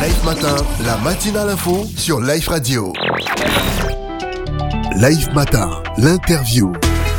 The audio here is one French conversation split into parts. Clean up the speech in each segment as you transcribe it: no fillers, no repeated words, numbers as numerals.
Live Matin, la matinale info sur Live Radio. Live Matin, l'interview.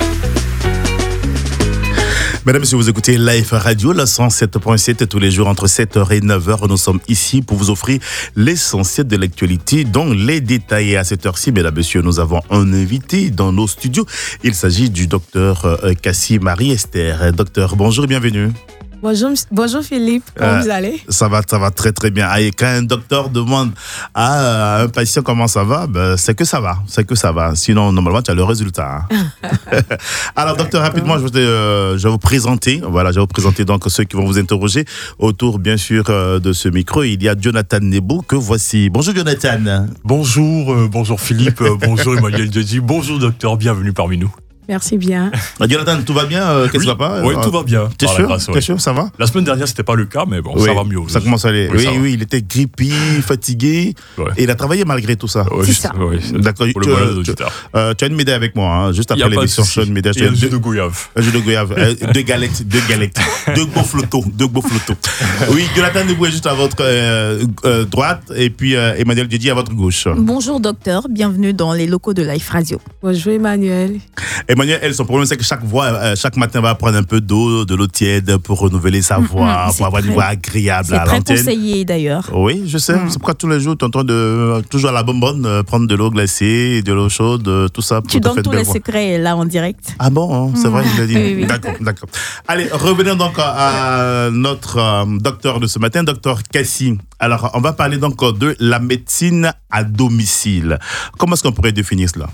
Mesdames et messieurs, vous écoutez Live Radio, la 107.7 tous les jours entre 7h et 9h. Nous sommes ici pour vous offrir l'essentiel de l'actualité, dont les détails. Et à cette heure-ci, mesdames et messieurs, nous avons un invité dans nos studios. Il s'agit du docteur Cassie Marie-Esther. Docteur, bonjour et bienvenue. Bonjour Philippe, comment vous allez? Ça va très très bien. Et quand un docteur demande à un patient comment ça va, c'est que ça va. Sinon, normalement, tu as le résultat. Alors, docteur, rapidement, je vais vous présenter. Voilà, je vais vous présenter donc ceux qui vont vous interroger autour, bien sûr, de ce micro. Il y a Jonathan Nebo que voici. Bonjour Jonathan. Bonjour Philippe, bonjour Emmanuel Djedji, bonjour docteur, bienvenue parmi nous. Merci bien. Jonathan, tout va bien? Qu'est-ce qui va pas? Oui, tout va bien. T'es sûr? Ça va? La semaine dernière, c'était pas le cas, mais bon, ça va mieux. Ça commence à aller. Oui, il était grippé, fatigué, et il a travaillé malgré tout ça. C'est ça. D'accord. Pour le bonheur des auditeurs. Tu as une médaille avec moi, juste après l'émission. Il y a un jus de goyave. Un jus de goyave. Deux galettes. Deux beaux flottos. Oui, Jonathan Nebo est juste à votre droite, et puis Emmanuel Djedji à votre gauche. Bonjour docteur, bienvenue dans les locaux de Live Radio. Bonjour Emmanuel. Emmanuel, son problème, c'est que chaque matin, va prendre un peu d'eau, de l'eau tiède pour renouveler sa voix, pour avoir une voix agréable à l'antenne. C'est très conseillé d'ailleurs. Oui, je sais. C'est pourquoi tous les jours, tu es en train de, toujours à la bonbonne, prendre de l'eau glacée, de l'eau chaude, tout ça. Pour tu te donnes faire tous les secrets là en direct. Ah bon, c'est vrai, je l'ai dit. Oui. D'accord. Allez, revenons donc à notre docteur de ce matin, docteur Cassie. Alors, on va parler donc de la médecine à domicile. Comment est-ce qu'on pourrait définir cela?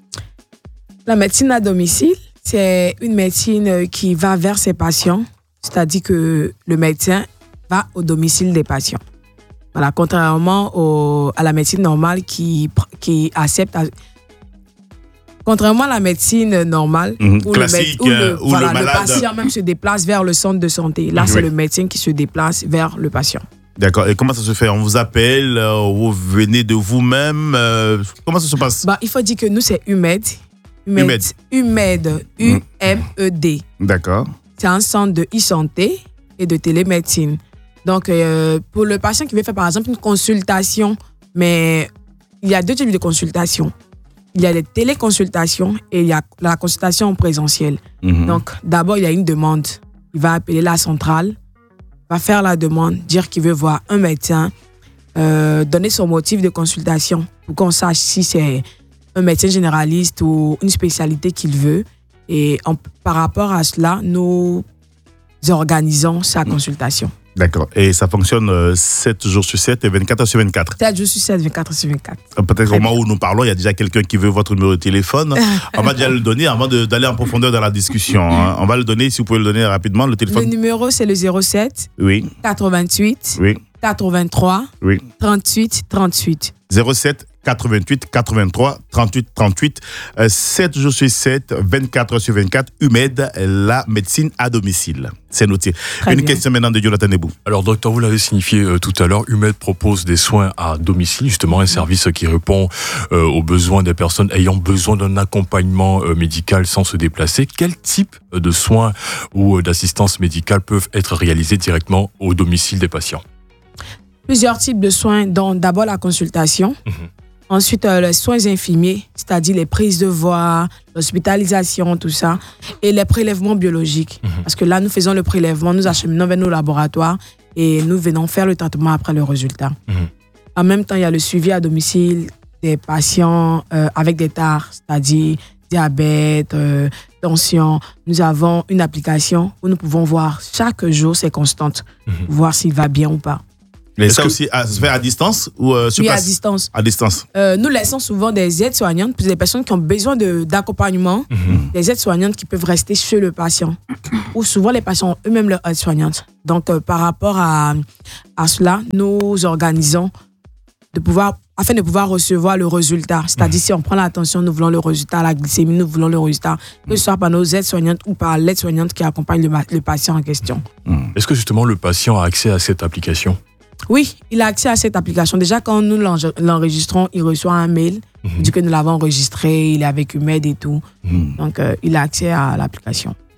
La médecine à domicile, c'est une médecine qui va vers ses patients, c'est-à-dire que le médecin va au domicile des patients. Voilà, contrairement à la médecine normale qui accepte... Contrairement à la médecine normale, classique, où le patient même se déplace vers le centre de santé. Là, c'est le médecin qui se déplace vers le patient. D'accord. Et comment ça se fait? On vous appelle, vous venez de vous-même? Comment ça se passe? Il faut dire que nous, c'est UMED. UMED. U-M-E-D. D'accord. C'est un centre de e-santé et de télémédecine. Donc, pour le patient qui veut faire, par exemple, une consultation, mais il y a deux types de consultations. Il y a les téléconsultations et il y a la consultation en présentiel. Donc, d'abord, il y a une demande. Il va appeler la centrale, va faire la demande, dire qu'il veut voir un médecin, donner son motif de consultation pour qu'on sache si c'est un médecin généraliste ou une spécialité qu'il veut. Et par rapport à cela, nous organisons sa consultation. D'accord. Et ça fonctionne 7 jours sur 7 et 24 heures sur 24? 7 jours sur 7, 24 heures sur 24. Peut-être au moment où nous parlons, il y a déjà quelqu'un qui veut votre numéro de téléphone. On va déjà le donner avant d'aller en profondeur dans la discussion. On va le donner, si vous pouvez le donner rapidement, le téléphone. Le numéro, c'est le 07 88 oui. 83 oui. 38 38. 07 88 83 38 38, 7 jours sur 7, 24 heures sur 24, UMED, la médecine à domicile. C'est noté. Une question maintenant de Jonathan Nebo. Alors docteur, vous l'avez signifié tout à l'heure, UMED propose des soins à domicile, justement un service qui répond aux besoins des personnes ayant besoin d'un accompagnement médical sans se déplacer. Quel type de soins ou d'assistance médicale peuvent être réalisés directement au domicile des patients? Plusieurs types de soins, dont d'abord la consultation. Ensuite, les soins infirmiers, c'est-à-dire les prises de voix, l'hospitalisation, tout ça, et les prélèvements biologiques. Parce que là, nous faisons le prélèvement, nous acheminons vers nos laboratoires et nous venons faire le traitement après le résultat. En même temps, il y a le suivi à domicile des patients avec des tares, c'est-à-dire diabète, tension. Nous avons une application où nous pouvons voir chaque jour ses constantes, voir s'il va bien ou pas. Mais ça aussi, ça se fait à distance ou sur place? Oui, à distance. À distance. Nous laissons souvent des aides-soignantes, des personnes qui ont besoin d'accompagnement, des aides-soignantes qui peuvent rester chez le patient. Ou souvent, les patients ont eux-mêmes leurs aides-soignantes. Donc, par rapport à cela, nous organisons afin de pouvoir recevoir le résultat. C'est-à-dire, si on prend l'attention, nous voulons le résultat, la glycémie, nous voulons le résultat, que ce soit par nos aides-soignantes ou par l'aide-soignante qui accompagne le patient en question. Est-ce que justement le patient a accès à cette application? Oui, il a accès à cette application. Déjà, quand nous l'enregistrons, il reçoit un mail, dit que nous l'avons enregistré, il est avec UMED et tout. Donc, il a accès à l'application.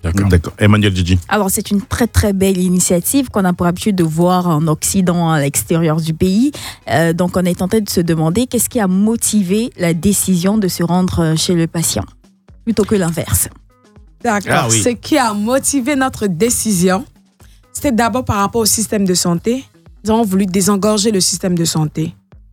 D'accord. Emmanuel Djidji. Alors, c'est une très, très belle initiative qu'on a pour habitude de voir en Occident, à l'extérieur du pays. Donc, on est en train de se demander qu'est-ce qui a motivé la décision de se rendre chez le patient, plutôt que l'inverse. D'accord. Ah oui. Ce qui a motivé notre décision, c'était d'abord par rapport au système de santé. Nous avons voulu désengorger le système de santé.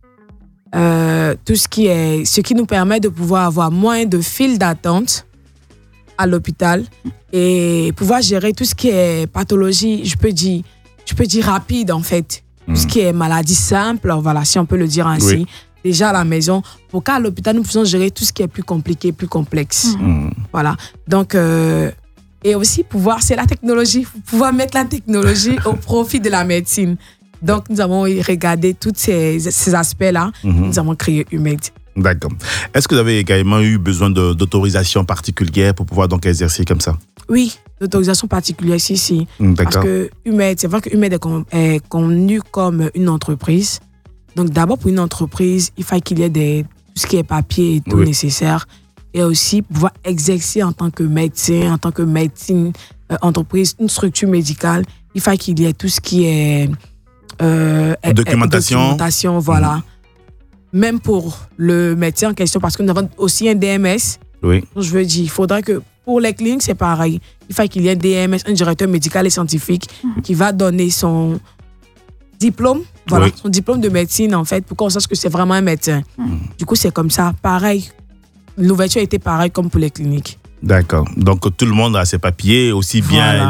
Ce qui nous permet de pouvoir avoir moins de files d'attente à l'hôpital et pouvoir gérer tout ce qui est pathologie, je peux dire rapide en fait. Tout ce qui est maladie simple, voilà, si on peut le dire ainsi. Oui. Déjà à la maison, pour qu'à l'hôpital, nous puissions gérer tout ce qui est plus compliqué, plus complexe. Voilà. Donc, et aussi c'est la technologie, pouvoir mettre la technologie au profit de la médecine. Donc, nous avons regardé tous ces aspects-là. Nous avons créé UMED. D'accord. Est-ce que vous avez également eu besoin d'autorisation particulière pour pouvoir donc exercer comme ça? Oui, d'autorisation particulière, si. D'accord. Parce que UMED, c'est vrai que UMED est connu comme une entreprise. Donc, d'abord, pour une entreprise, il faut qu'il y ait tout ce qui est papier et tout nécessaire. Et aussi, pouvoir exercer en tant que médecin, en tant que médecine, entreprise, une structure médicale, il faut qu'il y ait tout ce qui est documentation, voilà. Même pour le médecin en question, parce que nous avons aussi un DMS. Oui. Je veux dire, il faudrait que pour les cliniques, c'est pareil. Il faut qu'il y ait un DMS, un directeur médical et scientifique, qui va donner son diplôme, voilà, son diplôme de médecine, en fait, pour qu'on sache que c'est vraiment un médecin. Du coup, c'est comme ça. Pareil. L'ouverture était pareille comme pour les cliniques. D'accord. Donc, tout le monde a ses papiers, aussi bien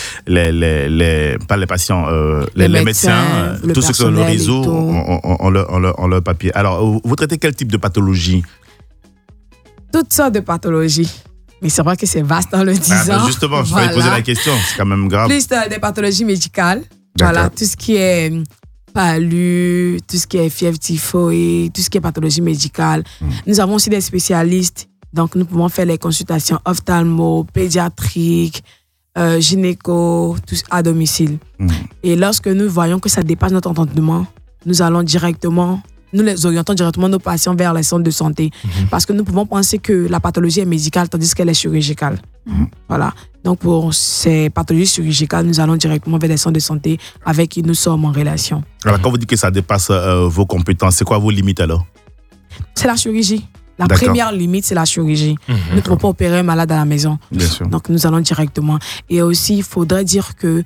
pas les patients, les médecins, tout ce que le réseau ont leur papier. Alors, vous traitez quel type de pathologie? Toutes sortes de pathologies. Mais c'est vrai que c'est vaste dans le 10 ans. Justement, je vais poser la question, c'est quand même grave. Plus des pathologies médicales. Voilà, tout ce qui est palu, tout ce qui est fièvre typhoïde, tout ce qui est pathologie médicale. Nous avons aussi des spécialistes. Donc, nous pouvons faire les consultations ophtalmo, pédiatriques, gynéco, tous à domicile. Et lorsque nous voyons que ça dépasse notre entendement, nous les orientons directement nos patients vers les centres de santé. Parce que nous pouvons penser que la pathologie est médicale tandis qu'elle est chirurgicale. Voilà. Donc, pour ces pathologies chirurgicales, nous allons directement vers les centres de santé avec qui nous sommes en relation. Alors, quand vous dites que ça dépasse vos compétences, c'est quoi vos limites alors? C'est la chirurgie. La première limite, c'est la chirurgie. Nous ne pouvons pas opérer un malade à la maison. Bien sûr. Donc, nous allons directement. Et aussi, il faudrait dire que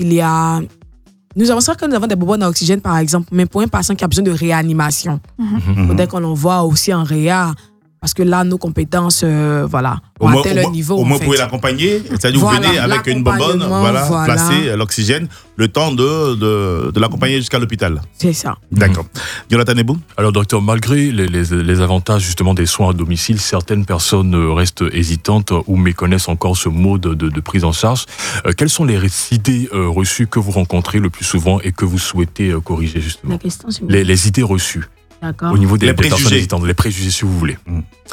nous avons des bonbonnes à oxygène, par exemple, mais pour un patient qui a besoin de réanimation, il faudrait qu'on l'envoie aussi en réa. Parce que là, nos compétences, ont atteint le niveau. Au moins, vous pouvez l'accompagner. C'est-à-dire, vous venez avec une bonbonne, placer l'oxygène, le temps de l'accompagner jusqu'à l'hôpital. C'est ça. D'accord. Jonathan Ebou? Alors, docteur, malgré les avantages justement des soins à domicile, certaines personnes restent hésitantes ou méconnaissent encore ce mode de prise en charge. Quelles sont les idées reçues que vous rencontrez le plus souvent et que vous souhaitez corriger justement? La question, c'est les idées reçues. D'accord. Au niveau des préjugés. personnes hésitantes, les préjugés si vous voulez.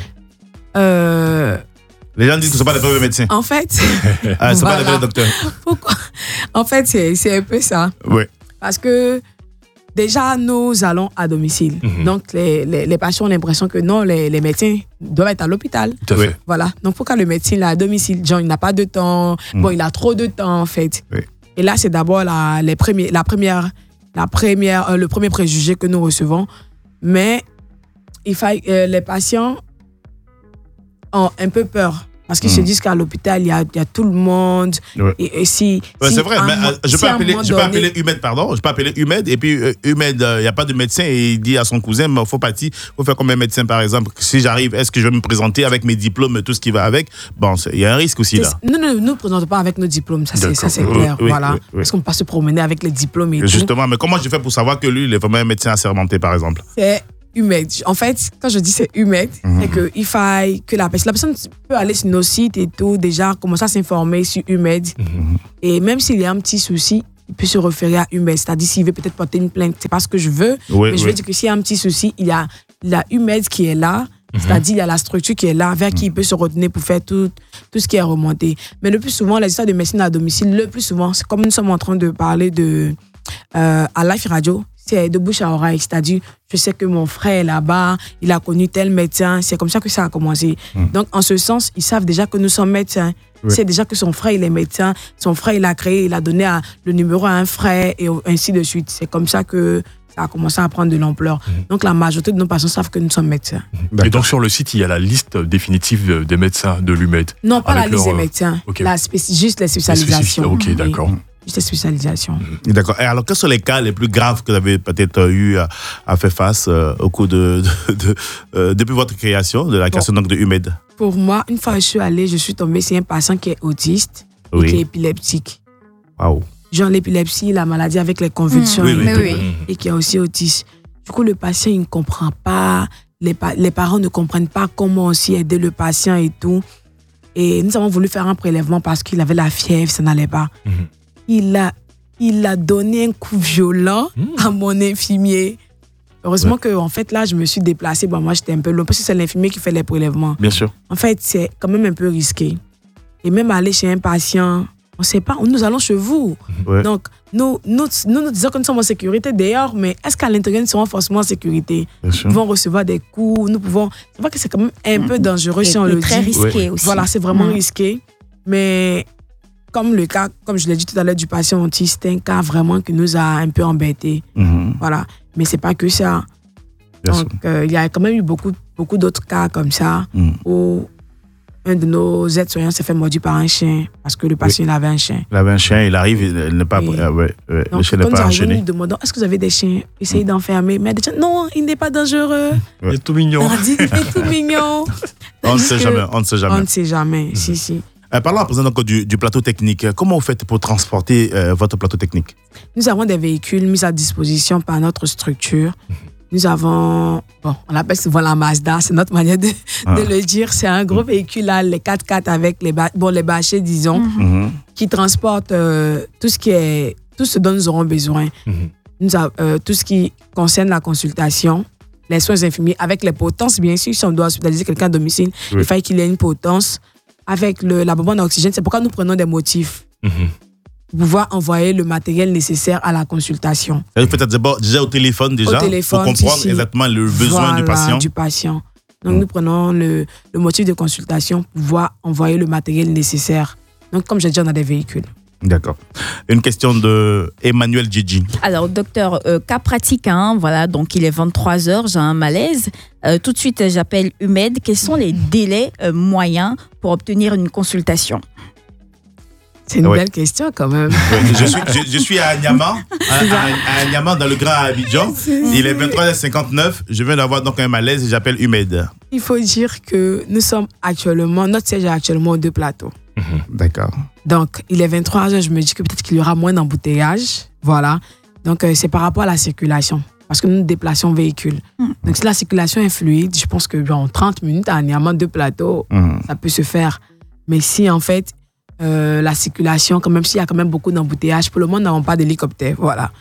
Les gens disent que ce ne sont pas des vrais médecins. En fait, ce ne sont pas des vrais docteurs. Pourquoi? En fait, c'est un peu ça. Oui. Parce que déjà, nous allons à domicile. Donc, les patients ont l'impression que non, les médecins doivent être à l'hôpital. Tout à fait. Voilà. Donc, pourquoi le médecin est à domicile? Genre, il n'a pas de temps. Bon, il a trop de temps, en fait. Oui. Et là, c'est d'abord le premier préjugé que nous recevons. Mais les patients ont un peu peur. Parce qu'ils se disent qu'à l'hôpital, il y a tout le monde. Ouais. Et si c'est vrai, mais je peux appeler UMED, pardon. Je peux appeler UMED, et puis UMED, il n'y a pas de médecin, et il dit à son cousin, il faut faire comme un médecin, par exemple. Si j'arrive, est-ce que je vais me présenter avec mes diplômes et tout ce qui va avec? Bon, il y a un risque aussi, là. Nous ne nous présentons pas avec nos diplômes, ça c'est clair. Oui, voilà. oui. Parce qu'on ne peut pas se promener avec les diplômes et Justement, mais comment je fais pour savoir que lui, il est vraiment un médecin assermenté, par exemple? C'est UMED. En fait, quand je dis c'est UMED, c'est qu'il faille que la personne peut aller sur nos sites et tout, déjà commencer à s'informer sur UMED. Et même s'il y a un petit souci, il peut se référer à UMED. C'est-à-dire s'il veut peut-être porter une plainte, c'est pas ce que je veux, mais je veux dire que s'il y a un petit souci, il y a la UMED qui est là, c'est-à-dire il y a la structure qui est là, vers qui il peut se retourner pour faire tout ce qui est remonté. Mais le plus souvent, les histoires de médecine à domicile, le plus souvent, c'est comme nous sommes en train de parler à Life Radio, c'est de bouche à oreille. C'est-à-dire, je sais que mon frère est là-bas, il a connu tel médecin. C'est comme ça que ça a commencé. Donc, en ce sens, ils savent déjà que nous sommes médecins. Oui. C'est déjà que son frère, il est médecin. Son frère, il a créé, il a donné le numéro à un frère et ainsi de suite. C'est comme ça que ça a commencé à prendre de l'ampleur. Donc, la majorité de nos patients savent que nous sommes médecins. Et donc sur le site, il y a la liste définitive des médecins de l'UMED. Non, pas Avec la liste leur, des médecins. ok. Juste les spécialisations. Ok, Oui. d'accord. Juste les spécialisations. D'accord. Et alors, quels sont les cas les plus graves que vous avez peut-être eu à faire face au cours depuis votre création, de la création donc de UMED? Pour moi, une fois que je suis allée, je suis tombée sur un patient qui est autiste Oui. et qui est épileptique. Waouh. Genre l'épilepsie, la maladie avec les convulsions Oui, oui, et, tout, oui. et qui est aussi autiste. Du coup, le patient, il ne comprend pas. Les parents ne comprennent pas comment aussi aider le patient et tout. Et nous avons voulu faire un prélèvement parce qu'il avait la fièvre, ça n'allait pas. Il a donné un coup violent à mon infirmier. Heureusement que, en fait, là, je me suis déplacée. Bon, moi, j'étais un peu loin parce que c'est l'infirmier qui fait les prélèvements. Bien sûr. En fait, c'est quand même un peu risqué. Et même aller chez un patient, on ne sait pas, nous allons chez vous. Ouais. Donc, nous disons que nous sommes en sécurité dehors, mais est-ce qu'à l'intérieur, nous serons forcément en sécurité? Bien sûr. Nous pouvons recevoir des coups, nous pouvons... C'est vrai que c'est quand même un peu dangereux si on Et le très dit. risqué aussi. Voilà, c'est vraiment Mm. risqué. Mais comme le cas, comme je l'ai dit tout à l'heure, du patient autiste, c'est un cas vraiment qui nous a un peu embêtés. Mhm. Voilà. Mais c'est pas que ça. Bien sûr. Donc, il y a quand même eu beaucoup d'autres cas comme ça Mhm. où un de nos aides-soignants s'est fait mordu par un chien parce que le patient il avait un chien. Il avait un chien, il arrive, il n'est pas, Oui. le Donc, chien quand n'est nous pas arrivons, enchaîné. nous demandons est-ce que vous avez des chiens? Essayez d'enfermer. Mais des chiens, non, il n'est pas dangereux. Il est tout mignon. On dit, il est tout mignon. On ne Tandis sait que- jamais, on ne sait On jamais. ne sait jamais. Si. Parlons à présent donc du plateau technique. Comment vous faites pour transporter votre plateau technique? Nous avons des véhicules mis à disposition par notre structure. Nous avons, bon, on l'appelle souvent la Mazda, c'est notre manière de le dire. C'est un gros véhicule, là, les 4x4 avec les bâchers, disons, Mhm. qui transportent tout ce dont nous aurons besoin. Tout ce qui concerne la consultation, les soins infirmiers, avec les potences, bien sûr, si on doit hospitaliser quelqu'un à domicile, Oui. il faut qu'il ait une potence. Avec la bombe d'oxygène, c'est pourquoi nous prenons des motifs pour pouvoir envoyer le matériel nécessaire à la consultation. Vous faites d'abord déjà au téléphone Au téléphone, pour comprendre ici. exactement le besoin du Voilà, patient. Donc, nous prenons le motif de consultation pour pouvoir envoyer le matériel nécessaire. Donc, comme j'ai dit, on a des véhicules. D'accord. Une question de Emmanuel Gigi. Alors, docteur, cas pratique, hein, voilà, donc il est 23h, j'ai un malaise. Tout de suite, j'appelle UMED. Quels sont les délais moyens pour obtenir une consultation? C'est une Ouais. belle question quand même. Oui, je suis à Niama, à Niama dans le Grand Abidjan. Il est 23h59. Je viens d'avoir donc un malaise et j'appelle UMED. Il faut dire que nous sommes actuellement, notre siège est actuellement aux 2 plateaux. D'accord. Donc, il est 23h, je me dis que peut-être qu'il y aura moins d'embouteillages. Voilà. Donc, c'est par rapport à la circulation. Parce que nous nous déplaçons en véhicule. Donc, si la circulation est fluide, je pense que en 30 minutes, à Niamey, 2 plateaux, ça peut se faire. Mais si, en fait, la circulation, quand même, s'il y a quand même beaucoup d'embouteillages, pour le moment, nous n'avons pas d'hélicoptère. Voilà.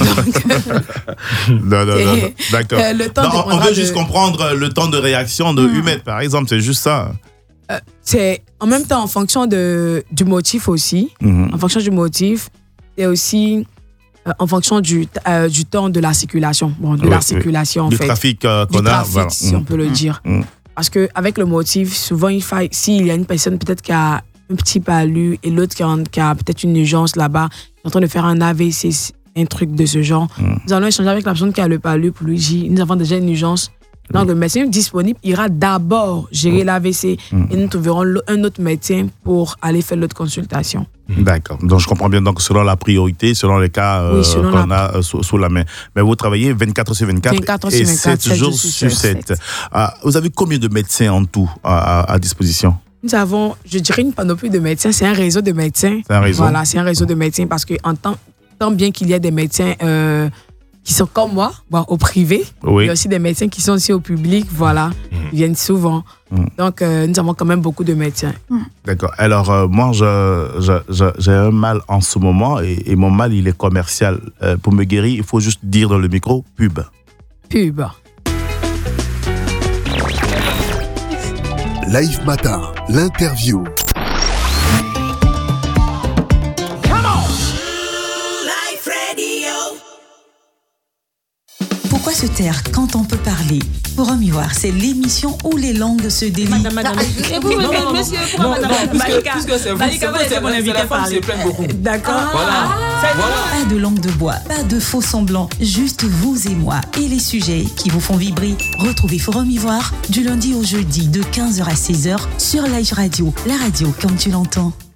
Non. D'accord. Le temps Non, on dépendra veut de- juste comprendre le temps de réaction de UMED, par exemple. C'est juste ça. C'est en même temps en fonction du motif aussi. Mhm. En fonction du motif et aussi en fonction du temps de la circulation. Bon, de Oui, la oui. circulation, en Du fait. trafic Du qu'on a. trafic, Voilà. si on peut le dire. Mhm. Parce qu'avec le motif, souvent, s'il y a une personne peut-être qui a un petit palu et l'autre qui a peut-être une urgence là-bas, qui est en train de faire un AVC, un truc de ce genre, nous allons échanger avec la personne qui a le palu pour lui dire, nous avons déjà une urgence. Donc, le médecin disponible ira d'abord gérer l'AVC et nous trouverons un autre médecin pour aller faire l'autre consultation. D'accord. Donc, je comprends bien. Donc, selon la priorité, selon les cas Oui, selon qu'on a sous la main. Mais vous travaillez 24 sur 24, 24 et sur 24, 7 jours 7 sur sur 7. Vous avez combien de médecins en tout à disposition? Nous avons, je dirais, une panoplie de médecins. C'est un réseau de médecins. C'est un réseau. Voilà, c'est un réseau de médecins parce que tant bien qu'il y a des médecins qui sont comme moi, bon, au privé, Oui. il y a aussi des médecins qui sont aussi au public, voilà, ils viennent souvent. Donc, nous avons quand même beaucoup de médecins. D'accord. Alors, moi, j'ai un mal en ce moment et mon mal, il est commercial. Pour me guérir, il faut juste dire dans le micro, pub. Pub. Live Matin, l'interview. Pourquoi se taire quand on peut parler? Forum Ivoire, c'est l'émission où les langues se délient. Madame. Et vous, monsieur, pourquoi madame? Puisque c'est vous, c'est mon invité parler. D'accord. Voilà. Pas de langue de bois, pas de faux semblants, juste vous et moi et les sujets qui vous font vibrer. Retrouvez Forum Ivoire du lundi au jeudi de 15h à 16h sur Live Radio, la radio comme tu l'entends.